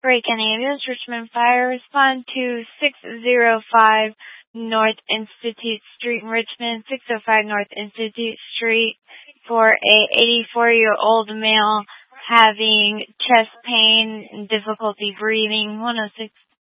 Break-in ambulance, Richmond Fire, respond to 605 North Institute Street in Richmond, 605 North Institute Street for a 84-year-old male having chest pain and difficulty breathing, 106